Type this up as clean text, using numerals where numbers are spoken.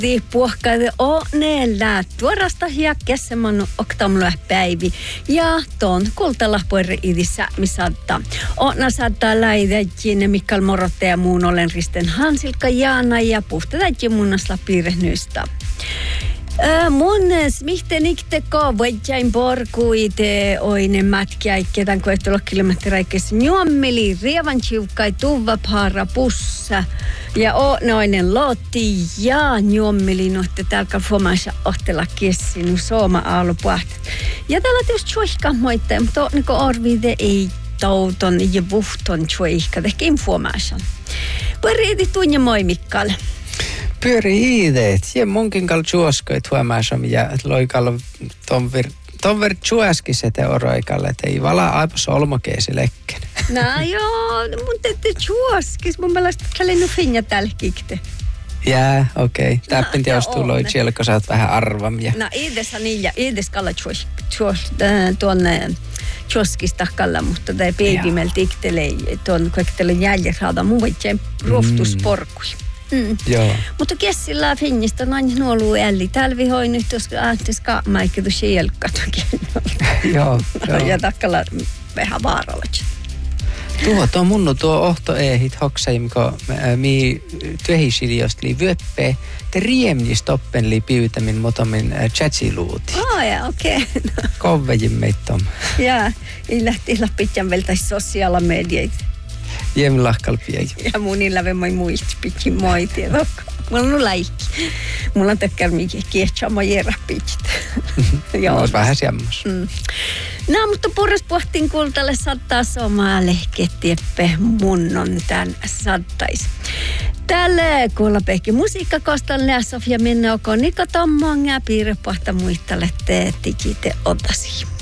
Puhkaide on neellä tuorasta hiekkässä manu oktamluä päivi. Ja ton kultalahpueri idissä misatta. Ona saattaa läidäkin Mikael Morotte ja muun olen Risten Hansilka Jaana ja puhtadakin munnasla piirehnystä. Mun smihten ikte kaavajain porkuite oine mätkiäikki tämän 20 kilometriäikes njuammeli rievan chiukai tuvvapaara pussa ja noinen lotti ja njuammeli nohte tälkä fomassa ohtela kessinu sooma aalupuhtat. Ja tällä tietysti chuihka moitte, mutta niinku orvide ei tauton ja vuhton chuihka, tehkä infomassa. Pari tunne moi Mikael. Pyöri hiideet. Ja munkin kall juoskoit huomaasom ja loikalla tonver juoskis te oroikalle, että ei vala aipos olmokeesi lekken. No joo, mun teette juoskis. Mun mielestä kälinnu finja tälkikte. Jää, okei. Täppin teostuu loi siellä, kun sä oot vähän arvamia. No iides kalla tuonne juoskista kalla, mutta tämä peivimellä tiktelee tuon kaikille jäljellä mun voitteen ruhtusporkui. Joo. Mutta kessillä finnistä noin nuoluu älli. Talvihoi nyt, jos ahtis kaamaikki tuossa jelkkatukin. Joo. Ja takkalla vähän vaarallat. Tuo munnu tuo ohto ehit hoksaimko mi työhisiljost li vyöppee te riemni stoppen li pyytämin motomin chatsiluuti. Ja okei. Kovvejin meittom. Ja, ei lähti pitjan veltäisi sosiaalimediat. Jem lahkalpia. Ja munilla vemmoi muist pitkin moi tiedokko. Mulla on laikki. Mulla on tökkär mikä kiehtsama jerapitsit. Joo. Olisi vähän semmois. No, mutta purras pohtiin kultalle saattaa somaa lehketieppe munnon tän sattais. Tällä kuulla pehki musiikkakostan ja Sofia Minne Oko Niko Tommonga piirrepohta muistalle te tikite otasi.